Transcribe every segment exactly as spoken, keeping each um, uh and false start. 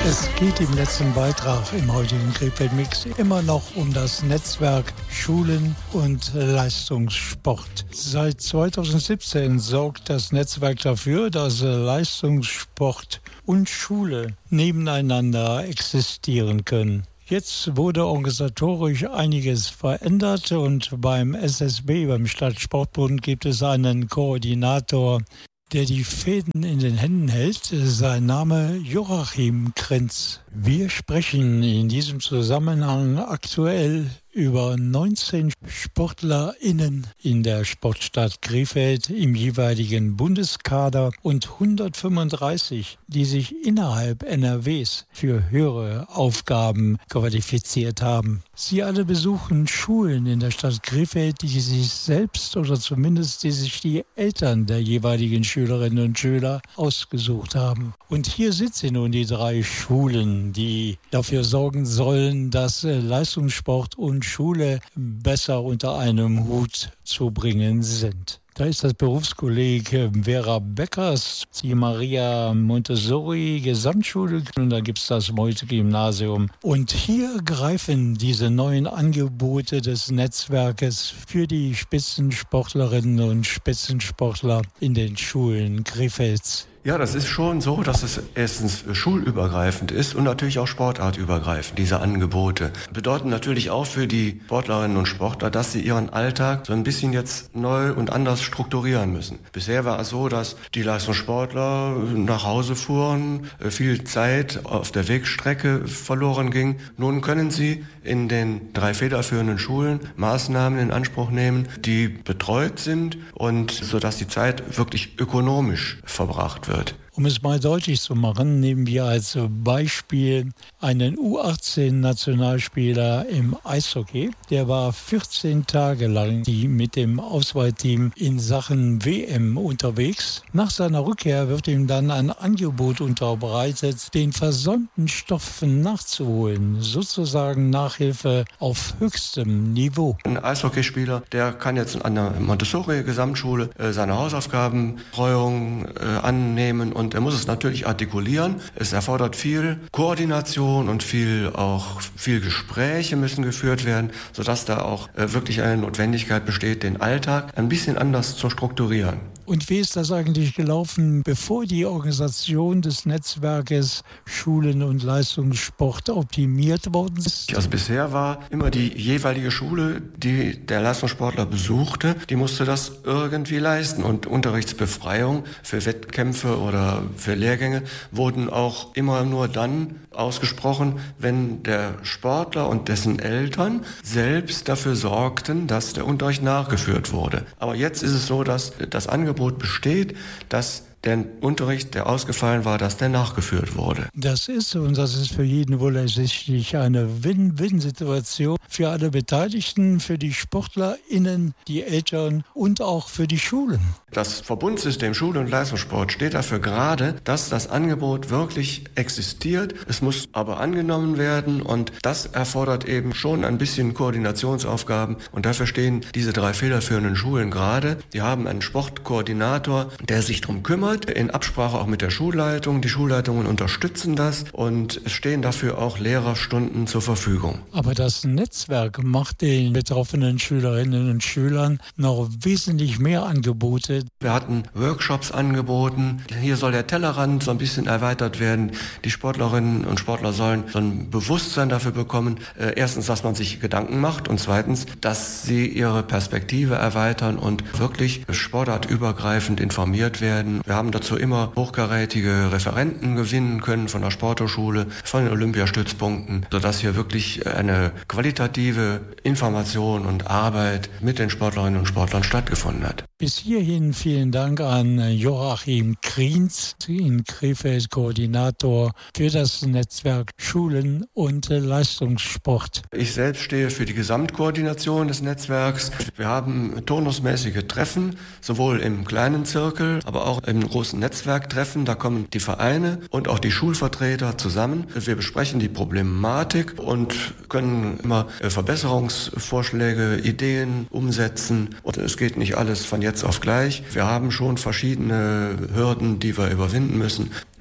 Es geht im letzten Beitrag im heutigen Krefeld-Mix immer noch um das Netzwerk Schulen und Leistungssport. Seit zweitausendsiebzehn sorgt das Netzwerk dafür, dass Leistungssport und Schule nebeneinander existieren können. Jetzt wurde organisatorisch einiges verändert und beim S S B, beim Stadtsportbund, gibt es einen Koordinator, der die Fäden in den Händen hält. Sein Name Joachim Krenz. Wir sprechen in diesem Zusammenhang aktuell über neunzehn SportlerInnen in der Sportstadt Krefeld im jeweiligen Bundeskader und hundertfünfunddreißig, die sich innerhalb N R Ws für höhere Aufgaben qualifiziert haben. Sie alle besuchen Schulen in der Stadt Krefeld, die sich selbst oder zumindest die sich die Eltern der jeweiligen Schülerinnen und Schüler ausgesucht haben. Und hier sind sie nun, die drei Schulen, die dafür sorgen sollen, dass Leistungssport und Schule besser unter einem Hut zu bringen sind. Da ist das Berufskolleg Vera Beckers, die Maria Montessori Gesamtschule und da gibt es das Meute-Gymnasium. Und hier greifen diese neuen Angebote des Netzwerkes für die Spitzensportlerinnen und Spitzensportler in den Schulen Krefelds. Ja, das ist schon so, dass es erstens schulübergreifend ist und natürlich auch sportartübergreifend, diese Angebote. Bedeuten natürlich auch für die Sportlerinnen und Sportler, dass sie ihren Alltag so ein bisschen jetzt neu und anders strukturieren müssen. Bisher war es so, dass die Leistungssportler nach Hause fuhren, viel Zeit auf der Wegstrecke verloren ging. Nun können sie in den drei federführenden Schulen Maßnahmen in Anspruch nehmen, die betreut sind und sodass die Zeit wirklich ökonomisch verbracht wird. Um es mal deutlich zu machen, nehmen wir als Beispiel einen U achtzehn Nationalspieler im Eishockey. Der war vierzehn Tage lang mit dem Auswahlteam in Sachen W M unterwegs. Nach seiner Rückkehr wird ihm dann ein Angebot unterbreitet, den versäumten Stoff nachzuholen. Sozusagen Nachhilfe auf höchstem Niveau. Ein Eishockeyspieler, der kann jetzt an der Montessori-Gesamtschule äh, seine Hausaufgabenbetreuung äh, annehmen und Und er muss es natürlich artikulieren. Es erfordert viel Koordination und viel auch viel Gespräche müssen geführt werden, sodass da auch äh, wirklich eine Notwendigkeit besteht, den Alltag ein bisschen anders zu strukturieren. Und wie ist das eigentlich gelaufen, bevor die Organisation des Netzwerkes Schulen und Leistungssport optimiert worden ist? Also bisher war immer die jeweilige Schule, die der Leistungssportler besuchte, die musste das irgendwie leisten. Und Unterrichtsbefreiung für Wettkämpfe oder für Lehrgänge wurden auch immer nur dann ausgesprochen, wenn der Sportler und dessen Eltern selbst dafür sorgten, dass der Unterricht nachgeführt wurde. Aber jetzt ist es so, dass das Angebot besteht, dass der Unterricht, der ausgefallen war, dass der nachgeführt wurde. Das ist, und das ist für jeden wohl ersichtlich, eine Win-Win-Situation für alle Beteiligten, für die SportlerInnen, die Eltern und auch für die Schulen. Das Verbundsystem Schule und Leistungssport steht dafür gerade, dass das Angebot wirklich existiert. Es muss aber angenommen werden und das erfordert eben schon ein bisschen Koordinationsaufgaben und dafür stehen diese drei federführenden Schulen gerade. Die haben einen Sportkoordinator, der sich darum kümmert, in Absprache auch mit der Schulleitung. Die Schulleitungen unterstützen das und es stehen dafür auch Lehrerstunden zur Verfügung. Aber das Netzwerk macht den betroffenen Schülerinnen und Schülern noch wesentlich mehr Angebote. Wir hatten Workshops angeboten. Hier soll der Tellerrand so ein bisschen erweitert werden. Die Sportlerinnen und Sportler sollen so ein Bewusstsein dafür bekommen. Äh, erstens, dass man sich Gedanken macht und zweitens, dass sie ihre Perspektive erweitern und wirklich sportartübergreifend informiert werden. Wir haben dazu immer hochkarätige Referenten gewinnen können von der Sporthochschule, von den Olympiastützpunkten, sodass hier wirklich eine qualitative Information und Arbeit mit den Sportlerinnen und Sportlern stattgefunden hat. Bis hierhin vielen Dank an Joachim Krenz, in Krefeld Koordinator für das Netzwerk Schulen und Leistungssport. Ich selbst stehe für die Gesamtkoordination des Netzwerks. Wir haben turnusmäßige Treffen, sowohl im kleinen Zirkel, aber auch im großen Netzwerktreffen. Da kommen die Vereine und auch die Schulvertreter zusammen. Wir besprechen die Problematik und können immer Verbesserungsvorschläge, Ideen umsetzen. Und es geht nicht alles von jetzt auf gleich. Wir haben schon verschiedene Hürden, die wir überwinden müssen.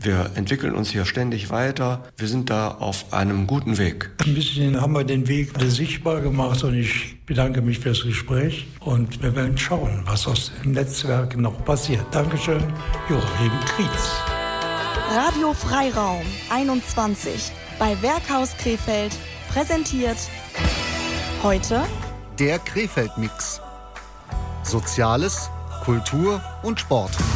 Wir entwickeln uns hier ständig weiter. Wir sind da auf einem guten Weg. Ein bisschen haben wir den Weg sichtbar gemacht und ich bedanke mich fürs Gespräch und wir werden schauen, was aus dem Netzwerk noch passiert. Dankeschön, Joachim Krietz. Radio Freiraum einundzwanzig bei Werkhaus Krefeld präsentiert heute der Krefeld-Mix. Soziales, Kultur und Sport.